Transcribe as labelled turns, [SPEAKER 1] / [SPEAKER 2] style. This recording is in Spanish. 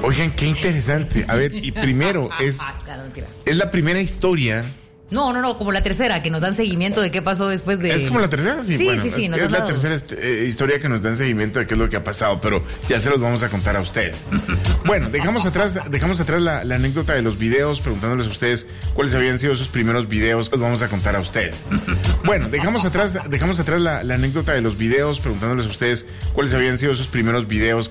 [SPEAKER 1] Oigan, qué interesante. A ver, y primero, es la primera historia.
[SPEAKER 2] No, como la tercera, que nos dan seguimiento de qué pasó después de...
[SPEAKER 1] ¿Es como la tercera? Sí, bueno,
[SPEAKER 2] sí.
[SPEAKER 1] Es la tercera historia que nos dan seguimiento de qué es lo que ha pasado, pero ya se los vamos a contar a ustedes. Bueno, dejamos atrás la anécdota de los videos, preguntándoles a ustedes cuáles habían sido esos primeros videos, los vamos a contar a ustedes. Bueno, dejamos atrás la anécdota de los videos, preguntándoles a ustedes cuáles habían sido esos primeros videos